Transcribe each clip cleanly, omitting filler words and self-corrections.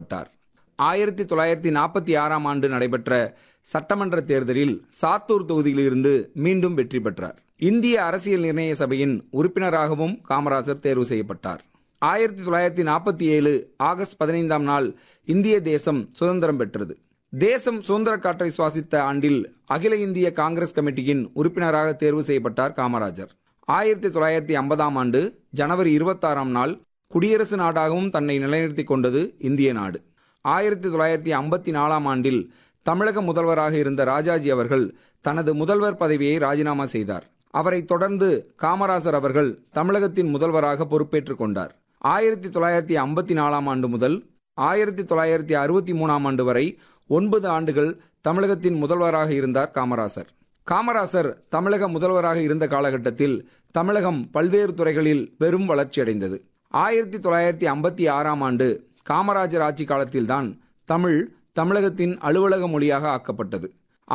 1946 ஆண்டு நடைபெற்ற சட்டமன்ற தேர்தலில் சாத்தூர் தொகுதியிலிருந்து மீண்டும் வெற்றி பெற்றார். இந்திய அரசியல் நிர்ணய சபையின் உறுப்பினராகவும் காமராஜர் தேர்வு செய்யப்பட்டார். 1947 ஆகஸ்ட் 15ஆம் நாள் இந்திய தேசம் சுதந்திரம் பெற்றது. தேசம் சுதந்திர காற்றை சுவாசித்த ஆண்டில் அகில இந்திய காங்கிரஸ் கமிட்டியின் உறுப்பினராக தேர்வு செய்யப்பட்டார் காமராஜர். 1950ஆம் ஆண்டு ஜனவரி 26ஆம் நாள் குடியரசு நாடாகவும் தன்னை நிலைநிறுத்திக் கொண்டது இந்திய நாடு. 1954ஆம் ஆண்டில் தமிழக முதல்வராக இருந்த ராஜாஜி அவர்கள் தனது முதல்வர் பதவியை ராஜினாமா செய்தார். அவரை தொடர்ந்து காமராஜர் அவர்கள் தமிழகத்தின் முதல்வராக பொறுப்பேற்றுக் கொண்டார். 1954ஆம் ஆண்டு முதல் 1963ஆம் ஆண்டு வரை 9 ஆண்டுகள் தமிழகத்தின் முதல்வராக இருந்தார் காமராஜர். காமராஜர் தமிழக முதல்வராக இருந்த காலகட்டத்தில் தமிழகம் பல்வேறு துறைகளில் பெரும் வளர்ச்சியடைந்தது. 1956ஆம் ஆண்டு காமராஜர் ஆட்சி காலத்தில்தான் தமிழ் தமிழகத்தின் அலுவலக மொழியாக ஆக்கப்பட்டது.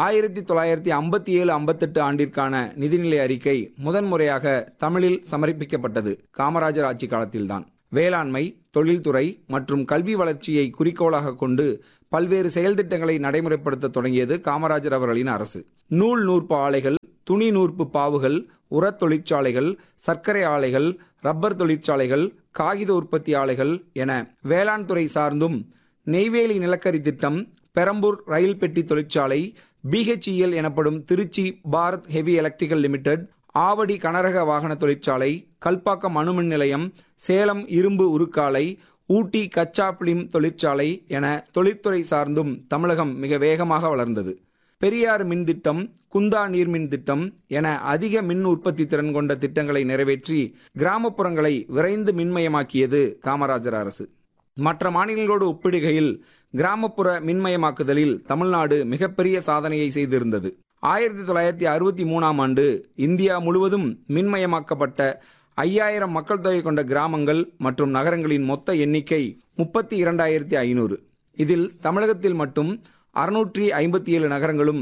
1957-58 ஆண்டிற்கான நிதிநிலை அறிக்கை முதன்முறையாக தமிழில் சமர்ப்பிக்கப்பட்டது காமராஜர் ஆட்சி காலத்தில்தான். வேளாண்மை, தொழில்துறை மற்றும் கல்வி வளர்ச்சியை குறிக்கோளாக கொண்டு பல்வேறு செயல் திட்டங்களை நடைமுறைப்படுத்த தொடங்கியது காமராஜர் அவர்களின் அரசு. நூல் நூற்பு ஆலைகள், துணி நூற்பு பாவுகள், உரத் தொழிற்சாலைகள், சர்க்கரை ஆலைகள், ரப்பர் தொழிற்சாலைகள், காகித உற்பத்தி ஆலைகள் என வேளாண் துறை சார்ந்தும், நெய்வேலி நிலக்கரி திட்டம், பெரம்பூர் ரயில் பெட்டி தொழிற்சாலை, BHEL எனப்படும் Trichy Bharat heavy electrical limited, Avadi கனரக வாகன தொழிற்சாலை, கல்பாக்கம் அணுமின் நிலையம், சேலம் இரும்பு உருக்காலை, ஊட்டி கச்சா பிலிம் தொழிற்சாலை என தொழிற்துறை சார்ந்தும் தமிழகம் மிக வேகமாக வளர்ந்தது. பெரியாறு மின் திட்டம், குந்தா நீர்மின் திட்டம் என அதிக மின் உற்பத்தி திறன் கொண்ட திட்டங்களை நிறைவேற்றி கிராமப்புறங்களை விரைந்து மின்மயமாக்கியது காமராஜர் அரசு. மற்ற மாநிலங்களோடு ஒப்பிடுகையில் கிராமப்புற மின்மயமாக்குதலில் தமிழ்நாடு மிகப்பெரிய சாதனையை செய்திருந்தது. 1963ஆம் ஆண்டு இந்தியா முழுவதும் மின்மயமாக்கப்பட்ட 5000 மக்கள் தொகை கொண்ட கிராமங்கள் மற்றும் நகரங்களின் மொத்த எண்ணிக்கை 32,500. இதில் தமிழகத்தில் மட்டும் 657 நகரங்களும்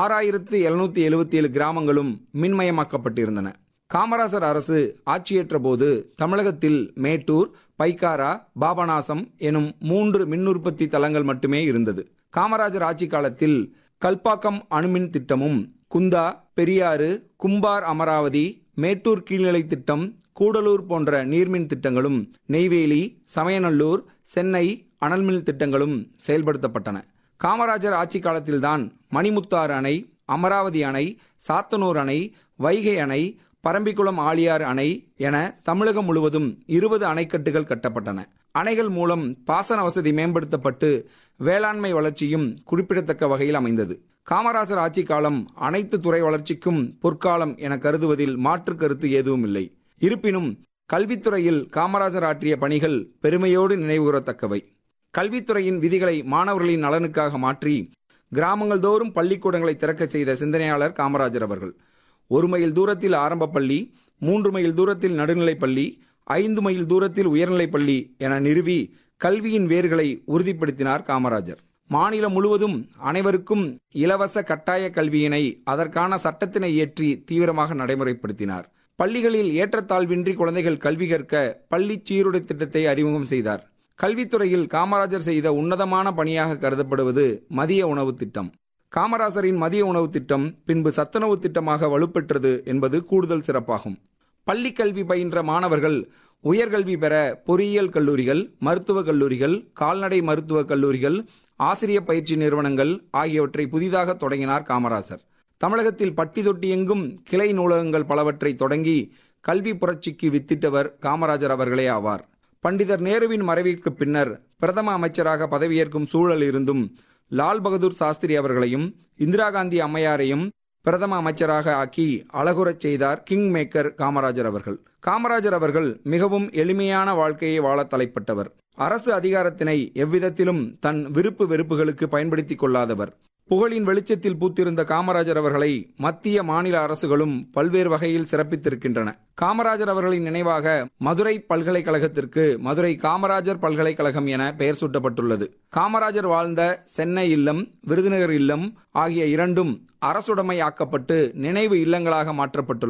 6777 கிராமங்களும் மின்மயமாக்கப்பட்டிருந்தன. காமராஜர் அரசு ஆட்சியேற்ற போது தமிழகத்தில் மேட்டூர், பைக்காரா, பாபநாசம் எனும் 3 மின் உற்பத்தி தளங்கள் மட்டுமே இருந்தது. காமராஜர் ஆட்சி காலத்தில் கல்பாக்கம் அணுமின் திட்டமும், குந்தா, பெரியாறு, கும்பார் அமராவதி, மேட்டூர் கீழ்நிலை திட்டம், கூடலூர் போன்ற நீர்மின் திட்டங்களும், நெய்வேலி, சமயநல்லூர், சென்னை அனல்மின் திட்டங்களும் செயல்படுத்தப்பட்டன. காமராஜர் ஆட்சி காலத்தில்தான் மணிமுத்தாறு அணை, அமராவதி அணை, சாத்தனூர் அணை, வைகை அணை, பரம்பிக்குளம் ஆழியார் அணை என தமிழகம் முழுவதும் 20 அணைக்கட்டுகள் கட்டப்பட்டன. அணைகள் மூலம் பாசன வசதி மேம்படுத்தப்பட்டு வேளாண்மை வளர்ச்சியும் குறிப்பிடத்தக்க வகையில் அமைந்தது. காமராஜர் ஆட்சி காலம் அனைத்து துறை வளர்ச்சிக்கும் பொற்காலம் என கருதுவதில் மாற்று கருத்து எதுவும் இல்லை. இருப்பினும் கல்வித்துறையில் காமராஜர் ஆற்றிய பணிகள் பெருமையோடு நினைவுகூரத்தக்கவை. கல்வித்துறையின் விதிகளை மாணவர்களின் நலனுக்காக மாற்றி கிராமங்கள் தோறும் பள்ளிக்கூடங்களை திறக்க செய்த சிந்தனையாளர் காமராஜர் அவர்கள். 1 மைல் தூரத்தில் ஆரம்ப பள்ளி, 3 மைல் தூரத்தில் நடுநிலைப் பள்ளி, 5 மைல் தூரத்தில் உயர்நிலைப் பள்ளி என நிறுவி கல்வியின் வேர்களை உறுதிப்படுத்தினார் காமராஜர். மாநிலம் முழுவதும் அனைவருக்கும் இலவச கட்டாய கல்வியினை அதற்கான சட்டத்தினை இயற்றி தீவிரமாக நடைமுறைப்படுத்தினார். பள்ளிகளில் ஏற்றத்தாழ்வின்றி குழந்தைகள் கல்வி கற்க பள்ளி சீருடை திட்டத்தை அறிமுகம் செய்தார். கல்வித்துறையில் காமராஜர் செய்த உன்னதமான பணியாக கருதப்படுவது மதிய உணவு திட்டம். காமராஜரின் மதிய உணவு திட்டம் பின்பு சத்துணவு திட்டமாக வலுப்பெற்றது என்பது கூடுதல் சிறப்பாகும். பள்ளி கல்வி பயின்ற மாணவர்கள் உயர்கல்வி பெற பொறியியல் கல்லூரிகள், மருத்துவக் கல்லூரிகள், கால்நடை மருத்துவக் கல்லூரிகள், ஆசிரியர் பயிற்சி நிறுவனங்கள் ஆகியவற்றை புதிதாக தொடங்கினார் காமராஜர். தமிழகத்தில் பட்டி தொட்டி எங்கும் கிளை நூலகங்கள் பலவற்றை தொடங்கி கல்வி புரட்சிக்கு வித்திட்டவர் காமராஜர் அவர்களே ஆவார். பண்டிதர் நேருவின் மறைவிற்கு பின்னர் பிரதம அமைச்சராக பதவியேற்கும் சூழல் இருந்தும் லால் பகதூர் சாஸ்திரி அவர்களையும் இந்திரா காந்தி அம்மையாரையும் பிரதம அமைச்சராக ஆக்கி அழகுறச் செய்தார் கிங் மேக்கர் காமராஜர் அவர்கள். காமராஜர் அவர்கள் மிகவும் எளிமையான வாழ்க்கையை வாழ தலைப்பட்டவர். அரசு அதிகாரத்தினை எவ்விதத்திலும் தன் விருப்பு வெறுப்புகளுக்கு பயன்படுத்திக் கொள்ளாதவர். புகழின் வெளிச்சத்தில் பூத்திருந்த காமராஜர் அவர்களை மத்திய மாநில அரசுகளும் பல்வேறு வகையில் சிறப்பித்திருக்கின்றன. காமராஜர் அவர்களின் நினைவாக மதுரை பல்கலைக்கழகத்திற்கு மதுரை காமராஜர் பல்கலைக்கழகம் என பெயர் சூட்டப்பட்டுள்ளது. காமராஜர் வாழ்ந்த சென்னை இல்லம், விருதுநகர் இல்லம் ஆகிய 2ம் அரசுடைமை ஆக்கப்பட்டு நினைவு இல்லங்களாக மாற்றப்பட்டுள்ளன.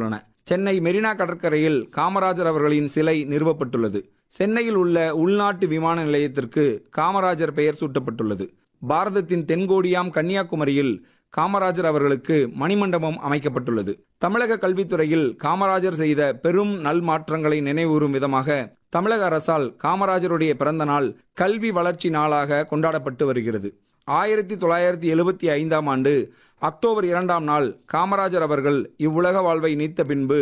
சென்னை மெரினா கடற்கரையில் காமராஜர் அவர்களின் சிலை நிறுவப்பட்டுள்ளது. சென்னையில் உள்ள உள்நாட்டு விமான நிலையத்திற்கு காமராஜர் பெயர் சூட்டப்பட்டுள்ளது. பாரதத்தின் தென்கோடியாம் கன்னியாகுமரியில் காமராஜர் அவர்களுக்கு மணிமண்டபம் அமைக்கப்பட்டுள்ளது. தமிழக கல்வித்துறையில் காமராஜர் செய்த பெரும் நல்மாற்றங்களை நினைவுறும் விதமாக தமிழக அரசால் காமராஜருடைய பிறந்த நாள் கல்வி வளர்ச்சி நாளாக கொண்டாடப்பட்டு வருகிறது. 1975 ஆண்டு அக்டோபர் 2 நாள் காமராஜர் அவர்கள் இவ்வுலக வாழ்வை நீத்த பின்பு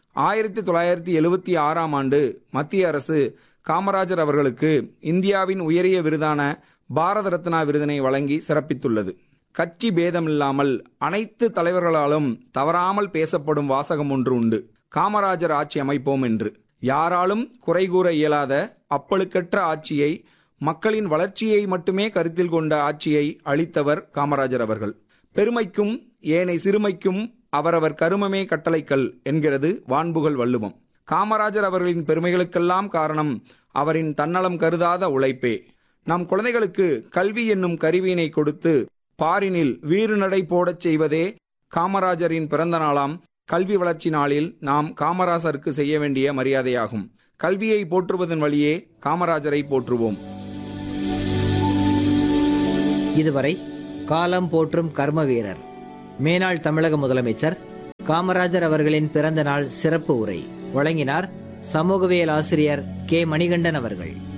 1976 ஆண்டு மத்திய அரசு காமராஜர் அவர்களுக்கு இந்தியாவின் உயரிய விருதான பாரத ரத்னா விருதினை வழங்கி சிறப்பித்துள்ளது. கட்சி பேதமில்லாமல் அனைத்து தலைவர்களாலும் தவறாமல் பேசப்படும் வாசகம் ஒன்று உண்டு: காமராஜர் ஆட்சி அமைப்போம் என்று. யாராலும் குறை கூற இயலாத அப்பழுக்கற்ற ஆட்சியை, மக்களின் வளர்ச்சியை மட்டுமே கருத்தில் கொண்ட ஆட்சியை அளித்தவர் காமராஜர் அவர்கள். பெருமைக்கும் ஏனை சிறுமைக்கும் அவரவர் கருமமே கட்டளைக்கல் என்கிறது வான்புகழ் வள்ளுவம். காமராஜர் அவர்களின் பெருமைகளுக்கெல்லாம் காரணம் அவரின் தன்னலம் கருதாத உழைப்பே. நம் குழந்தைகளுக்கு கல்வி என்னும் கருவியினை கொடுத்து பாரினில் வீறுநடை போடச் செய்வதே காமராஜரின் பிறந்த நாளாம் கல்வி வளர்ச்சி நாளில் நாம் காமராஜருக்கு செய்ய வேண்டிய மரியாதையாகும். கல்வியை போற்றுவதன் வழியே காமராஜரை போற்றுவோம். இதுவரை காலம் போற்றும் கர்ம வீரர், மேனாள் தமிழக முதலமைச்சர் காமராஜர் அவர்களின் பிறந்த நாள் சிறப்பு உரை வழங்கினார் சமூகவியல் ஆசிரியர் கே. மணிகண்டன் அவர்கள்.